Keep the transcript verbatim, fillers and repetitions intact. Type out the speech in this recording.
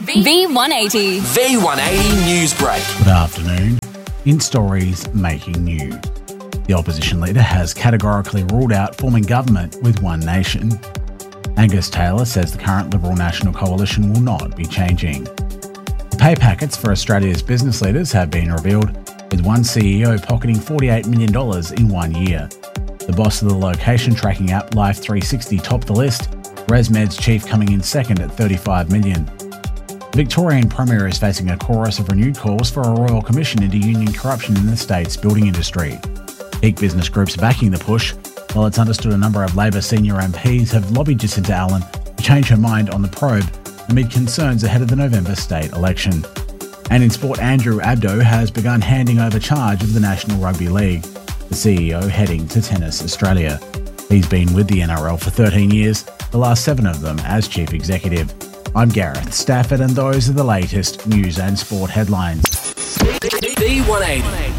V one eighty. V one eighty News Break. Good afternoon. In stories making news, the opposition leader has categorically ruled out forming government with One Nation. Angus Taylor says the current Liberal National Coalition will not be changing. The pay packets for Australia's business leaders have been revealed, with one C E O pocketing forty-eight million dollars in one year. The boss of the location tracking app Life three sixty topped the list, ResMed's chief coming in second at thirty-five million dollars. The Victorian Premier is facing a chorus of renewed calls for a royal commission into union corruption in the state's building industry. Peak business groups are backing the push, while it's understood a number of Labor senior M Ps have lobbied Jacinta Allen to change her mind on the probe amid concerns ahead of the November state election. And in sport, Andrew Abdo has begun handing over charge of the National Rugby League, the C E O heading to Tennis Australia. He's been with the N R L for thirteen years, the last seven of them as chief executive. I'm Gareth Stafford, and those are the latest news and sport headlines. V one eighty.